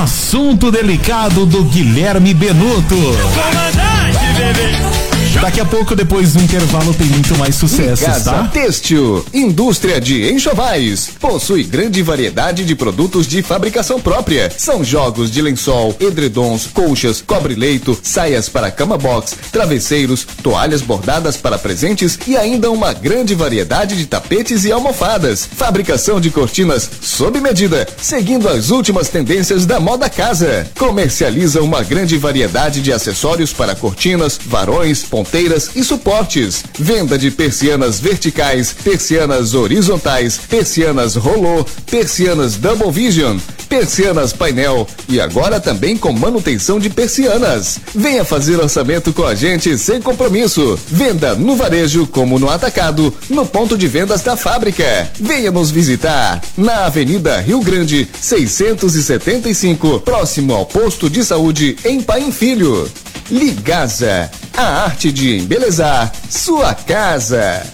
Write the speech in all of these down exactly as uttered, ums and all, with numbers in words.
assunto delicado do Guilherme Benuto. Comandante, bebê. Daqui a pouco, depois do intervalo, tem muito mais sucesso, tá? Têxtil, indústria de enxovais, possui grande variedade de produtos de fabricação própria. São jogos de lençol, edredons, colchas, cobre-leito, saias para cama box, travesseiros, toalhas bordadas para presentes e ainda uma grande variedade de tapetes e almofadas. Fabricação de cortinas sob medida, seguindo as últimas tendências da moda casa. Comercializa uma grande variedade de acessórios para cortinas, varões, ponteiras e suportes. Venda de persianas verticais, persianas horizontais, persianas rolô, persianas double vision, persianas painel e agora também com manutenção de persianas. Venha fazer orçamento com a gente sem compromisso. Venda no varejo como no atacado, no ponto de vendas da fábrica. Venha nos visitar na Avenida Rio Grande, seiscentos e setenta e cinco, próximo ao posto de saúde em Paim Filho. Ligasa, a arte de embelezar sua casa.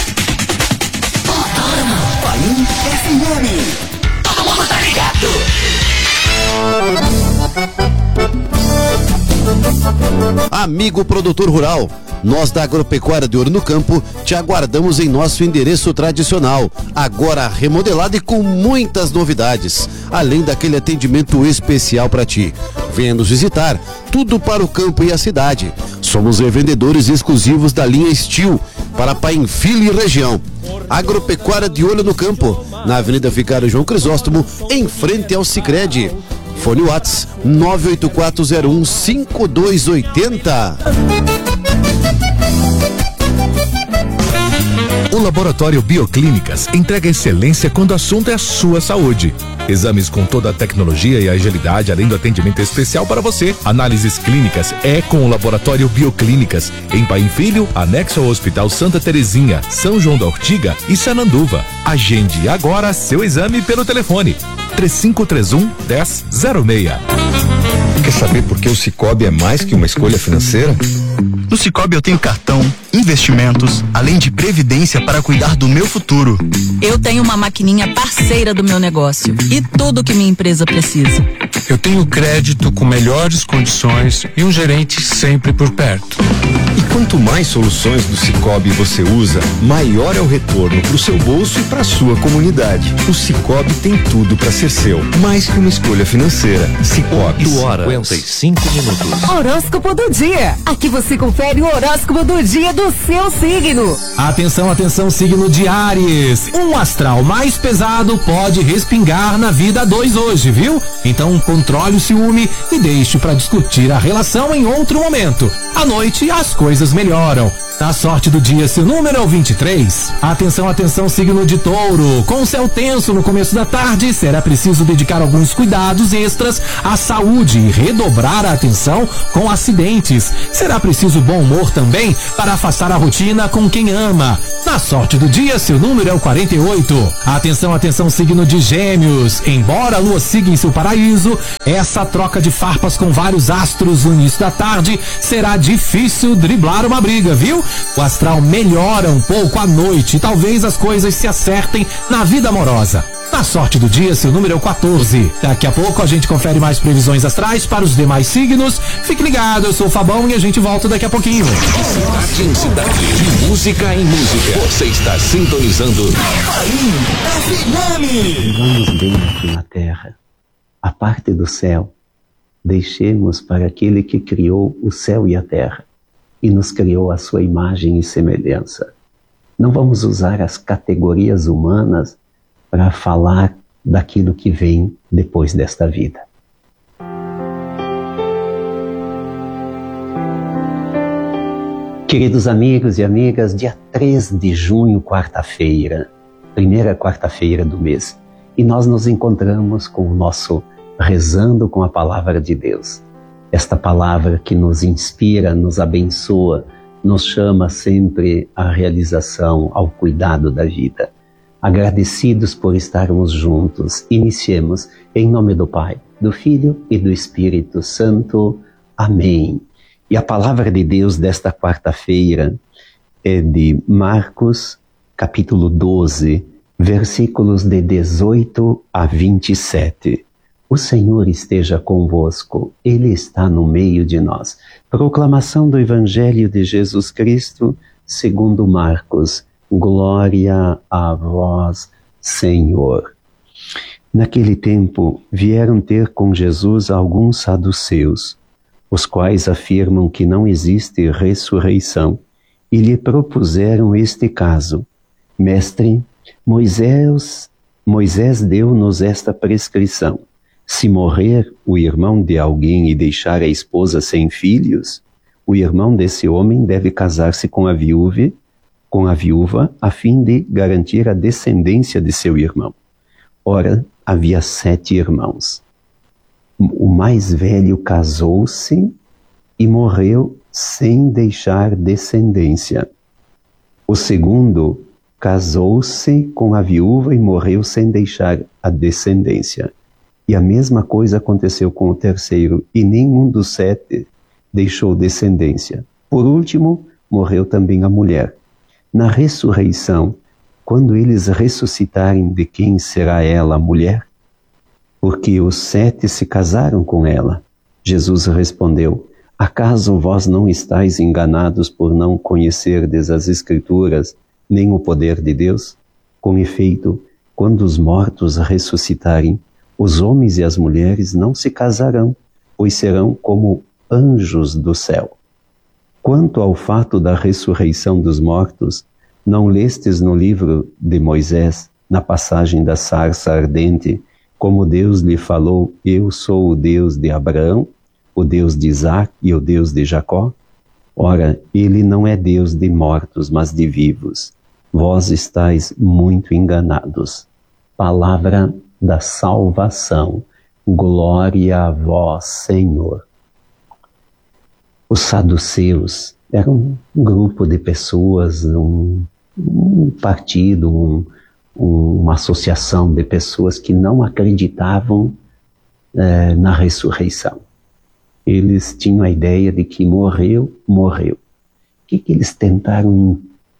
Paim F M. Todo mundo tá ligado. Amigo produtor rural, nós da Agropecuária de Ouro no Campo te aguardamos em nosso endereço tradicional, agora remodelado e com muitas novidades, além daquele atendimento especial para ti. Venha nos visitar, tudo para o campo e a cidade. Somos revendedores exclusivos da linha Steel para Paim Filho e região. Agropecuária de Olho no Campo, na Avenida Vigário João Crisóstomo, em frente ao Sicredi. Fone Whats nove oito quatro zero um cinco dois oito zero. O Laboratório Bioclínicas entrega excelência quando o assunto é a sua saúde. Exames com toda a tecnologia e agilidade, além do atendimento especial para você. Análises clínicas é com o Laboratório Bioclínicas, em Paim Filho, anexo ao Hospital Santa Terezinha, São João da Ortiga e Sananduva. Agende agora seu exame pelo telefone três cinco três um, um zero zero seis. Quer saber por que o Sicoob é mais que uma escolha financeira? No Sicoob eu tenho cartão, investimentos, além de previdência para cuidar do meu futuro. Eu tenho uma maquininha parceira do meu negócio e tudo que minha empresa precisa. Eu tenho crédito com melhores condições e um gerente sempre por perto. E quanto mais soluções do Sicoob você usa, maior é o retorno para o seu bolso e para a sua comunidade. O Sicoob tem tudo para ser seu, mais que uma escolha financeira. Sicoob. oito horas cinquenta e cinco minutos. Horóscopo do dia. Aqui você confere o horóscopo do dia do seu signo. Atenção, atenção, signo de Áries. Um astral mais pesado pode respingar na vida dois hoje, viu? Então controle o ciúme e deixe para discutir a relação em outro momento. À noite as coisas melhoram. A sorte do dia, seu número é o vinte e três. Atenção, atenção, signo de Touro. Com céu tenso no começo da tarde, será preciso dedicar alguns cuidados extras à saúde e redobrar a atenção com acidentes. Será preciso bom humor também para afastar a rotina com quem ama. Na sorte do dia, seu número é o quarenta e oito. Atenção, atenção, signo de Gêmeos. Embora a lua siga em seu paraíso, essa troca de farpas com vários astros no início da tarde será difícil driblar uma briga, viu? O astral melhora um pouco à noite e talvez as coisas se acertem na vida amorosa. Na sorte do dia, seu número é o quatorze. Daqui a pouco a gente confere mais previsões astrais para os demais signos. Fique ligado, eu sou o Fabão e a gente volta daqui a pouquinho. Cidade em cidade, de música em música. Você está sintonizando Vivamos bem aqui na terra, a parte do céu. Deixemos para aquele que criou o céu e a terra e nos criou a sua imagem e semelhança. Não vamos usar as categorias humanas para falar daquilo que vem depois desta vida. Queridos amigos e amigas, dia três de junho, quarta-feira, primeira quarta-feira do mês, e nós nos encontramos com o nosso Rezando com a Palavra de Deus. Esta palavra que nos inspira, nos abençoa, nos chama sempre à realização, ao cuidado da vida. Agradecidos por estarmos juntos, iniciemos em nome do Pai, do Filho e do Espírito Santo. Amém. E a palavra de Deus desta quarta-feira é de Marcos, capítulo doze, versículos de dezoito a vinte e sete. O Senhor esteja convosco, Ele está no meio de nós. Proclamação do Evangelho de Jesus Cristo, segundo Marcos. Glória a vós, Senhor. Naquele tempo, vieram ter com Jesus alguns saduceus, os quais afirmam que não existe ressurreição, e lhe propuseram este caso. Mestre, Moisés, Moisés deu-nos esta prescrição. Se morrer o irmão de alguém e deixar a esposa sem filhos, o irmão desse homem deve casar-se com a viúva, com a viúva, a fim de garantir a descendência de seu irmão. Ora, havia sete irmãos. O mais velho casou-se e morreu sem deixar descendência. O segundo casou-se com a viúva e morreu sem deixar a descendência. E a mesma coisa aconteceu com o terceiro, e nenhum dos sete deixou descendência. Por último, morreu também a mulher. Na ressurreição, quando eles ressuscitarem, de quem será ela a mulher? Porque os sete se casaram com ela. Jesus respondeu: acaso vós não estáis enganados por não conhecerdes as Escrituras, nem o poder de Deus? Com efeito, quando os mortos ressuscitarem, os homens e as mulheres não se casarão, pois serão como anjos do céu. Quanto ao fato da ressurreição dos mortos, não lestes no livro de Moisés, na passagem da sarça ardente, como Deus lhe falou: eu sou o Deus de Abraão, o Deus de Isaque e o Deus de Jacó? Ora, ele não é Deus de mortos, mas de vivos. Vós estáis muito enganados. Palavra da salvação. Glória a vós, Senhor. Os saduceus eram um grupo de pessoas, um, um partido, um, um, uma associação de pessoas que não acreditavam eh, na ressurreição. Eles tinham a ideia de que morreu, morreu. O que, que eles tentaram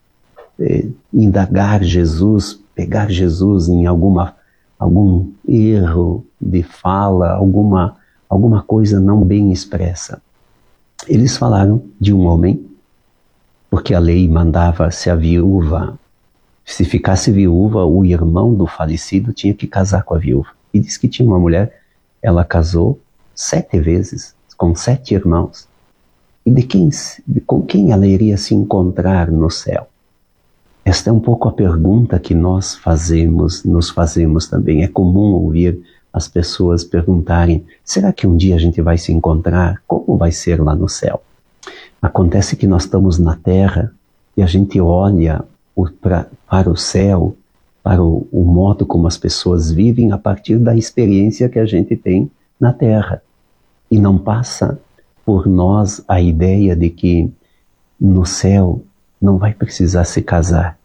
eh, indagar Jesus, pegar Jesus em alguma, algum erro de fala, alguma, alguma coisa não bem expressa? Eles falaram de um homem, porque a lei mandava se a viúva, se ficasse viúva, o irmão do falecido tinha que casar com a viúva. E diz que tinha uma mulher, ela casou sete vezes, com sete irmãos. E de quem, de, com quem ela iria se encontrar no céu? Esta é um pouco a pergunta que nós fazemos, nos fazemos também. É comum ouvir as pessoas perguntarem: será que um dia a gente vai se encontrar? Como vai ser lá no céu? Acontece que nós estamos na terra e a gente olha o, pra, para o céu, para o, o modo como as pessoas vivem a partir da experiência que a gente tem na terra. E não passa por nós a ideia de que no céu não vai precisar se casar.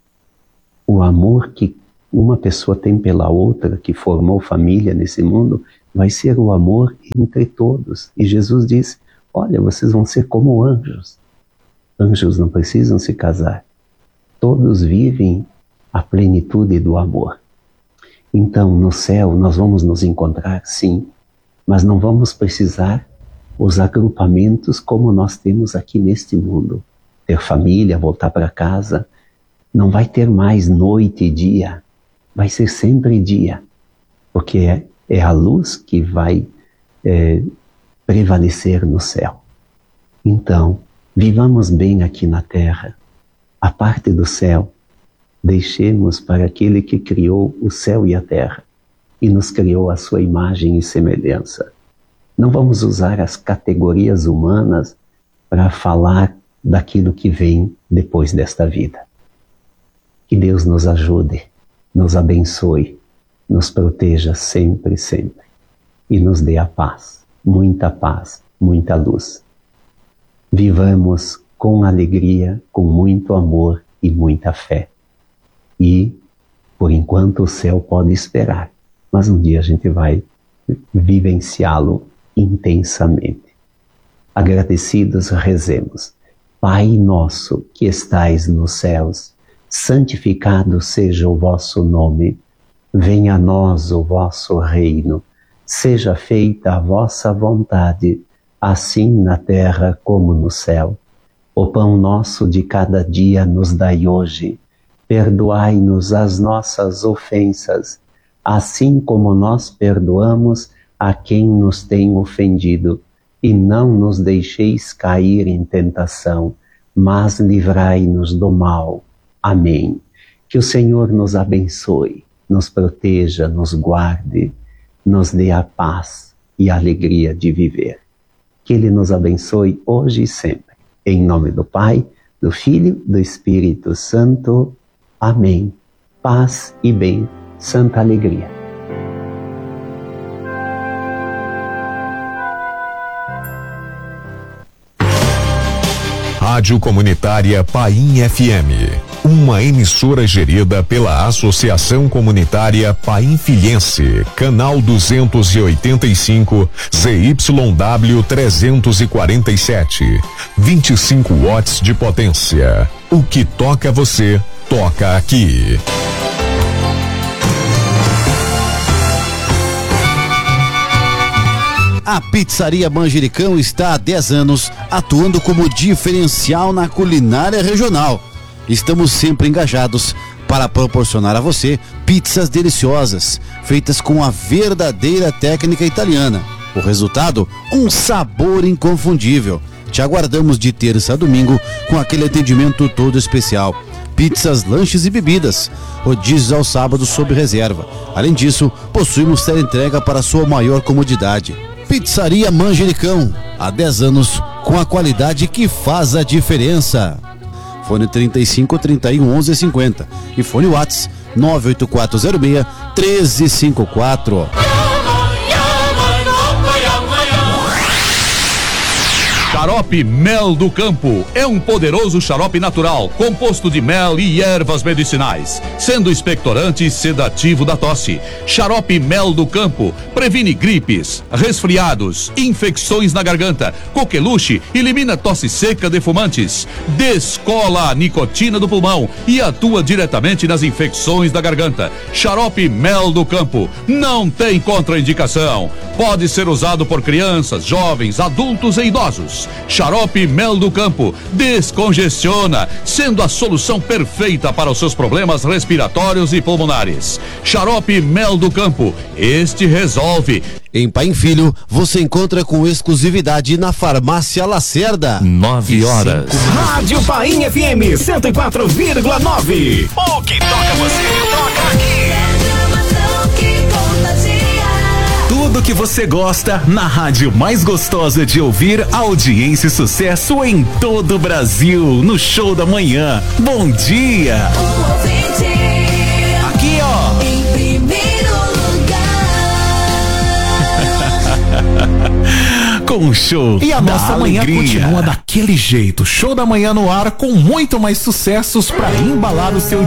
O amor que uma pessoa tem pela outra, que formou família nesse mundo, vai ser o amor entre todos. E Jesus diz: olha, vocês vão ser como anjos. Anjos não precisam se casar. Todos vivem a plenitude do amor. Então, no céu, nós vamos nos encontrar, sim, mas não vamos precisar os agrupamentos como nós temos aqui neste mundo. Ter família, voltar para casa. Não vai ter mais noite e dia. Vai ser sempre dia, porque é, é a luz que vai é, prevalecer no céu. Então, vivamos bem aqui na terra. A parte do céu, deixemos para aquele que criou o céu e a terra e nos criou a sua imagem e semelhança. Não vamos usar as categorias humanas para falar daquilo que vem depois desta vida. Que Deus nos ajude, nos abençoe, nos proteja sempre, sempre e nos dê a paz, muita paz, muita luz. Vivamos com alegria, com muito amor e muita fé. E, por enquanto, o céu pode esperar, mas um dia a gente vai vivenciá-lo intensamente. Agradecidos, rezemos. Pai nosso que estais nos céus, santificado seja o vosso nome. Venha a nós o vosso reino. Seja feita a vossa vontade, assim na terra como no céu. O pão nosso de cada dia nos dai hoje. Perdoai-nos as nossas ofensas, assim como nós perdoamos a quem nos tem ofendido. E não nos deixeis cair em tentação, mas livrai-nos do mal. Amém. Que o Senhor nos abençoe, nos proteja, nos guarde, nos dê a paz e a alegria de viver. Que Ele nos abençoe hoje e sempre. Em nome do Pai, do Filho, do Espírito Santo. Amém. Paz e bem, santa alegria. Rádio Comunitária Paim F M, uma emissora gerida pela Associação Comunitária Painfilhense, canal duzentos e oitenta e cinco, Z Y W trezentos e quarenta e sete, vinte e cinco watts de potência. O que toca você, toca aqui. A Pizzaria Manjericão está há dez anos atuando como diferencial na culinária regional. Estamos sempre engajados para proporcionar a você pizzas deliciosas, feitas com a verdadeira técnica italiana. O resultado? Um sabor inconfundível. Te aguardamos de terça a domingo com aquele atendimento todo especial. Pizzas, lanches e bebidas. Rodízios aos sábados sob reserva. Além disso, possuímos teleentrega para sua maior comodidade. Pizzaria Manjericão, há dez anos, com a qualidade que faz a diferença. Fone trinta e cinco, trinta e um, onze, cinquenta e fone WhatsApp nove oito quatro zero seis, um três cinco quatro. Xarope Mel do Campo é um poderoso xarope natural, composto de mel e ervas medicinais, sendo expectorante e sedativo da tosse. Xarope Mel do Campo previne gripes, resfriados, infecções na garganta, coqueluche, elimina tosse seca de fumantes, descola a nicotina do pulmão e atua diretamente nas infecções da garganta. Xarope Mel do Campo não tem contraindicação. Pode ser usado por crianças, jovens, adultos e idosos. Xarope Mel do Campo descongestiona, sendo a solução perfeita para os seus problemas respiratórios e pulmonares. Xarope Mel do Campo, este resolve. Em Paim Filho, você encontra com exclusividade na Farmácia Lacerda. Nove horas. Rádio Paim F M cento e quatro vírgula nove. O que toca você, toca aqui. Tudo que você gosta na rádio mais gostosa de ouvir, audiência e sucesso em todo o Brasil, no Show da Manhã. Bom dia! Aqui, ó! Em primeiro lugar. Com o show. E a nossa manhã continua daquele jeito. Show da Manhã no ar com muito mais sucessos para embalar o seu dia.